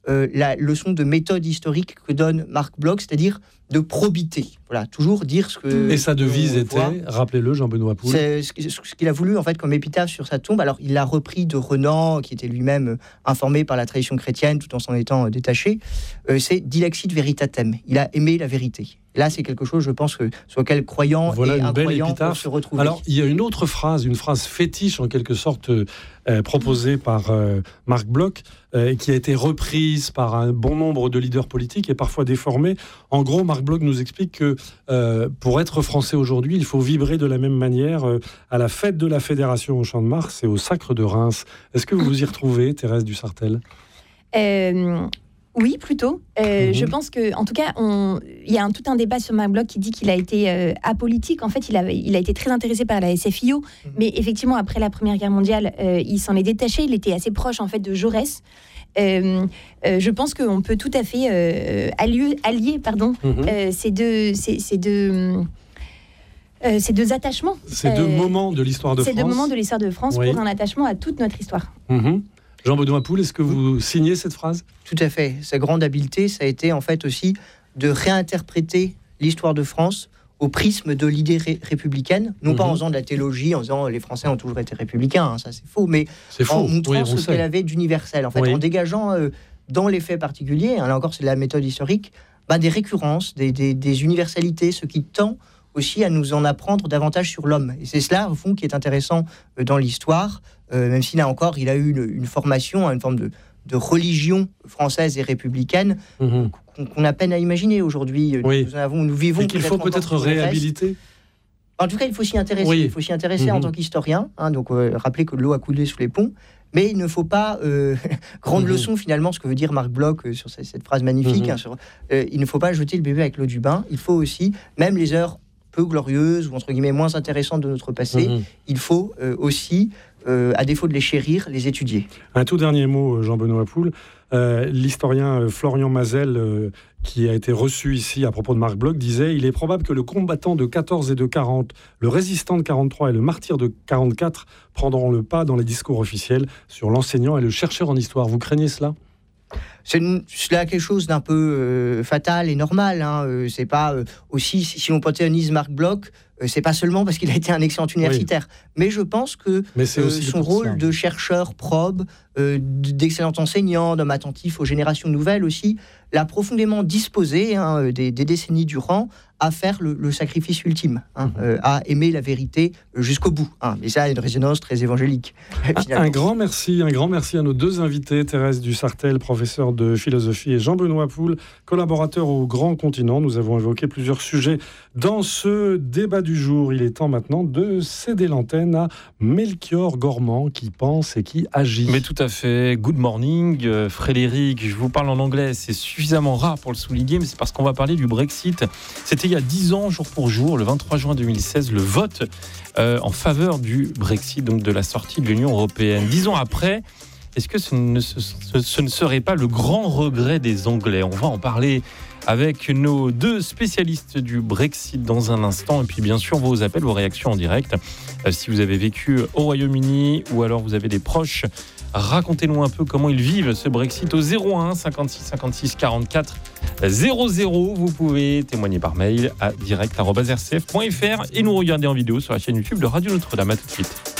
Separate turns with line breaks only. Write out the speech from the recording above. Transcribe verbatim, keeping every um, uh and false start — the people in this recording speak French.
euh, la leçon de méthode historique que donne Marc Bloch, c'est-à-dire de probité. Voilà, toujours dire ce que...
Et sa devise était, voit. rappelez-le, Jean-Benoît Poul.
C'est ce qu'il a voulu, en fait, comme épitaphe sur sa tombe. Alors, il l'a repris de Renan, qui était lui-même informé par la tradition chrétienne, tout en s'en étant détaché. Euh, c'est « Dilexit veritatem ». Il a aimé la vérité. Là, c'est quelque chose, je pense, que, sur lequel croyants
voilà
et
une
incroyants
belle
peuvent se retrouver.
Alors, il y a une autre phrase, une phrase fétiche, en quelque sorte, euh, proposée par euh, Marc Bloch, euh, qui a été reprise par un bon nombre de leaders politiques et parfois déformée. En gros, Marc Bloch nous explique que euh, pour être français aujourd'hui, il faut vibrer de la même manière euh, à la fête de la Fédération au Champ de Mars et au Sacre de Reims. Est-ce que vous vous y retrouvez, Thérèse Dussartel ?
euh... Oui, plutôt. Euh, mmh. Je pense que, en tout cas, on... il y a un, tout un débat sur Marc Bloch qui dit qu'il a été euh, apolitique. En fait, il a, il a été très intéressé par la S F I O, mmh. mais effectivement, après la Première Guerre mondiale, euh, il s'en est détaché. Il était assez proche, en fait, de Jaurès. Euh, euh, je pense qu'on peut tout à fait euh, allier, allier pardon, mmh. euh, ces deux, ces, ces deux, euh, ces deux attachements.
Ces deux euh, moments de l'histoire de
ces
France.
Ces deux moments de l'histoire de France oui. pour un attachement à toute notre histoire.
Mmh. Jean-Benoît Poul, est-ce que vous signez cette phrase ?
Tout à fait. Sa grande habileté, ça a été en fait aussi de réinterpréter l'histoire de France au prisme de l'idée ré- républicaine, non mmh. pas en faisant de la théologie, en disant les Français ont toujours été républicains, hein, ça c'est faux, mais
c'est faux.
en montrant
oui,
ce
sait.
qu'elle avait d'universel, en fait, oui. en dégageant euh, dans les faits particuliers, hein, là encore c'est de la méthode historique, bah, des récurrences, des, des, des universalités, ce qui tend aussi à nous en apprendre davantage sur l'homme. Et c'est cela, au fond, qui est intéressant euh, dans l'histoire, euh, même si là encore, il a eu une, une formation, une forme de, de religion française et républicaine mmh. qu'on, qu'on a peine à imaginer aujourd'hui.
Oui.
Nous, avons, nous vivons...
Et qu'il faut peut-être réhabiliter.
En tout cas, il faut s'y intéresser. Oui. Il faut s'y intéresser mmh. en tant qu'historien. Hein, donc, euh, rappelez que l'eau a coulé sous les ponts. Mais il ne faut pas... Euh, grande mmh. leçon, finalement, ce que veut dire Marc Bloch euh, sur cette, cette phrase magnifique. Mmh. Hein, sur, euh, il ne faut pas jeter le bébé avec l'eau du bain. Il faut aussi, même les heures peu glorieuses ou entre guillemets moins intéressantes de notre passé, mmh. il faut euh, aussi, euh, à défaut de les chérir, les étudier.
Un tout dernier mot, Jean-Benoît Poul. Euh, l'historien euh, Florian Mazel, euh, qui a été reçu ici à propos de Marc Bloch, disait « Il est probable que le combattant de quatorze et de quarante, le résistant de quarante-trois et le martyr de quarante-quatre prendront le pas dans les discours officiels sur l'enseignant et le chercheur en histoire. » Vous craignez cela ?
C'est là quelque chose d'un peu euh, fatal et normal. Hein. Euh, c'est pas euh, aussi si, si on panthéonise Marc Bloch, euh, c'est pas seulement parce qu'il a été un excellent universitaire, oui. mais je pense que euh, son rôle ça. de chercheur probe, euh, d'excellent enseignant, d'homme attentif aux générations nouvelles aussi, l'a profondément disposé hein, des, des décennies durant à faire le, le sacrifice ultime, hein, mmh. euh, à aimer la vérité jusqu'au bout. Hein. Et ça a une résonance très évangélique.
Un, un grand merci, un grand merci à nos deux invités, Thérèse Dussartel, professeure de philosophie, et Jean-Benoît Poul, collaborateur au Grand Continent. Nous avons évoqué plusieurs sujets dans ce débat du jour. Il est temps maintenant de céder l'antenne à Melchior Gormand, qui pense et qui agit.
Mais tout à fait. Good morning, euh, Frédéric. Je vous parle en anglais. C'est suffisamment rare pour le souligner, mais c'est parce qu'on va parler du Brexit. C'était il y a dix ans, jour pour jour, le vingt-trois juin deux mille seize, le vote euh, en faveur du Brexit, donc de la sortie de l'Union européenne. Dix ans après, est-ce que ce ne, ce, ce ne serait pas le grand regret des Anglais ? On va en parler avec nos deux spécialistes du Brexit dans un instant. Et puis bien sûr, vos appels, vos réactions en direct. Euh, si vous avez vécu au Royaume-Uni ou alors vous avez des proches, racontez-nous un peu comment ils vivent ce Brexit au zéro un cinquante-six cinquante-six quarante-quatre zéro zéro. Vous pouvez témoigner par mail à direct arobase r c f point f r et nous regarder en vidéo sur la chaîne YouTube de Radio Notre-Dame. À tout de suite.